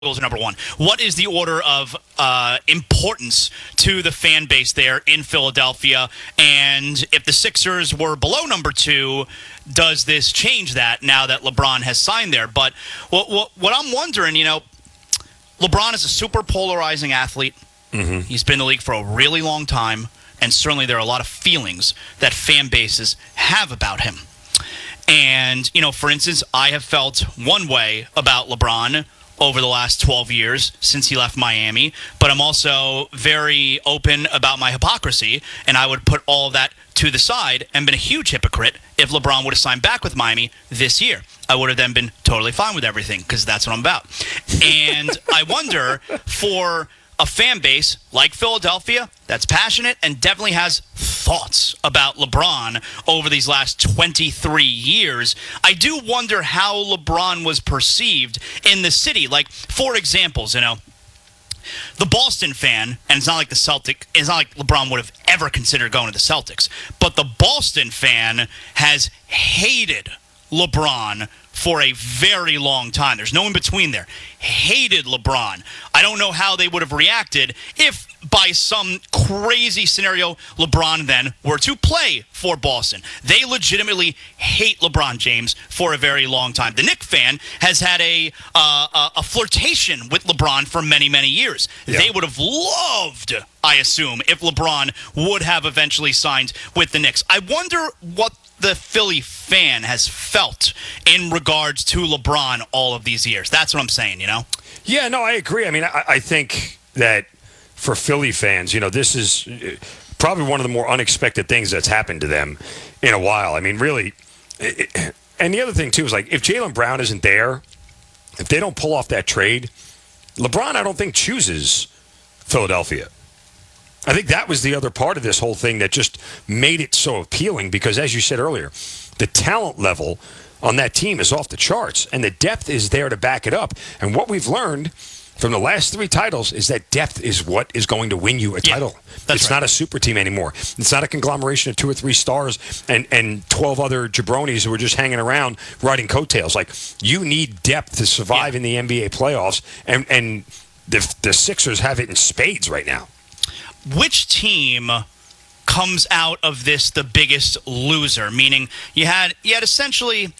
Eagles are number one. What is the order of importance to the fan base there in Philadelphia? And if the Sixers were below number two, does this change that now that LeBron has signed there? But what I'm wondering, LeBron is a super polarizing athlete. Mm-hmm. He's been in the league for a really long time, and certainly there are a lot of feelings that fan bases have about him. And, for instance, I have felt one way about LeBron over the last 12 years since he left Miami, but I'm also very open about my hypocrisy, and I would put all of that to the side and been a huge hypocrite if LeBron would have signed back with Miami this year. I would have then been totally fine with everything because that's what I'm about. And I wonder, for a fan base like Philadelphia that's passionate and definitely has thoughts about LeBron over these last 23 years, I do wonder how LeBron was perceived in the city. Like, for examples, the Boston fan, and it's not like LeBron would have ever considered going to the Celtics, but the Boston fan has hated LeBron for a very long time. There's no in between there. Hated LeBron. I don't know how they would have reacted if, by some crazy scenario, LeBron then were to play for Boston. They legitimately hate LeBron James for a very long time. The Knicks fan has had a flirtation with LeBron for many, many years. Yeah. They would have loved, I assume, if LeBron would have eventually signed with the Knicks. I wonder what the Philly fan has felt in regards to LeBron all of these years. That's what I'm saying, Yeah, no, I agree. I mean, I think that for Philly fans, this is probably one of the more unexpected things that's happened to them in a while. I mean, really. And the other thing, too, is like if Jaylen Brown isn't there, if they don't pull off that trade, LeBron, I don't think, chooses Philadelphia. I think that was the other part of this whole thing that just made it so appealing because, as you said earlier, the talent level on that team is off the charts, and the depth is there to back it up. And what we've learned from the last three titles is that depth is what is going to win you a title. It's not a super team anymore. It's not a conglomeration of 2 or 3 stars and 12 other jabronis who are just hanging around riding coattails. Like, you need depth to survive in the NBA playoffs, and the Sixers have it in spades right now. Which team comes out of this the biggest loser? Meaning you had essentially,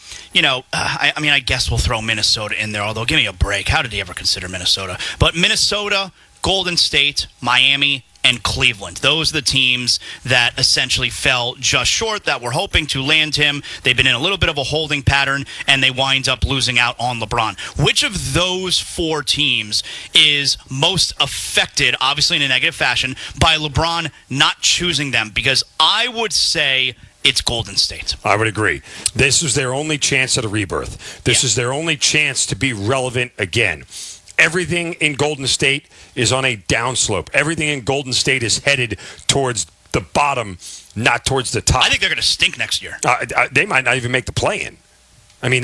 I guess we'll throw Minnesota in there, although give me a break. How did he ever consider Minnesota? But Minnesota, Golden State, Miami, and Cleveland. Those are the teams that essentially fell just short, that were hoping to land him. They've been in a little bit of a holding pattern, and they wind up losing out on LeBron. Which of those 4 teams is most affected, obviously in a negative fashion, by LeBron not choosing them? Because I would say it's Golden State. I would agree. This is their only chance at a rebirth. This is their only chance to be relevant again. Everything in Golden State is on a downslope. Everything in Golden State is headed towards the bottom, not towards the top. I think they're going to stink next year. They might not even make the play-in. I mean,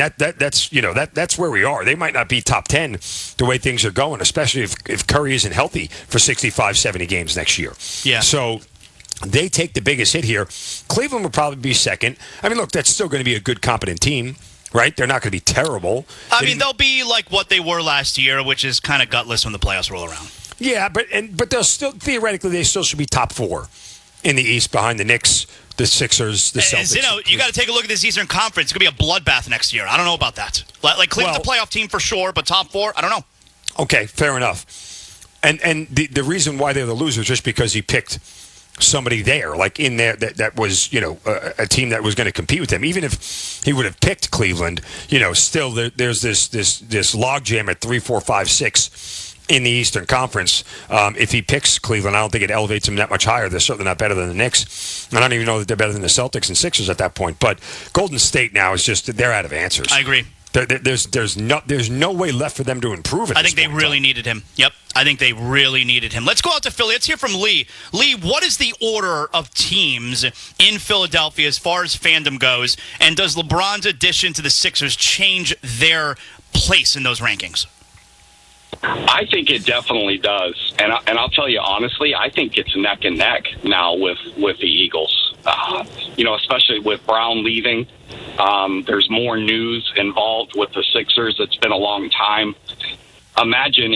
that's where we are. They might not be top 10 the way things are going, especially if Curry isn't healthy for 65, 70 games next year. Yeah. So they take the biggest hit here. Cleveland will probably be second. I mean, look, that's still going to be a good, competent team. Right? They're not going to be terrible. I mean, they'll be like what they were last year, which is kind of gutless when the playoffs roll around. Yeah, but they'll still, theoretically, they still should be top 4 in the East behind the Knicks, the Sixers, the Celtics. You got to take a look at this Eastern Conference. It's going to be a bloodbath next year. I don't know about that. Like Cleveland's a playoff team for sure, but top 4, I don't know. Okay, fair enough. And the reason why they're the losers is just because he picked somebody there, like in there that was, a team that was going to compete with them. Even if he would have picked Cleveland, still there's this logjam at 3, 4, 5, 6 in the Eastern Conference. If he picks Cleveland, I don't think it elevates him that much higher. They're certainly not better than the Knicks. I don't even know that they're better than the Celtics and Sixers at that point. But Golden State now is they're out of answers. I agree. There's no way left for them to improve it. I think they really needed him. Yep. I think they really needed him. Let's go out to Philly. Let's hear from Lee. Lee, what is the order of teams in Philadelphia as far as fandom goes? And does LeBron's addition to the Sixers change their place in those rankings? I think it definitely does. And I'll tell you honestly, I think it's neck and neck now with the Eagles. Especially with Brown leaving. There's more news involved with the Sixers. It's been a long time. imagine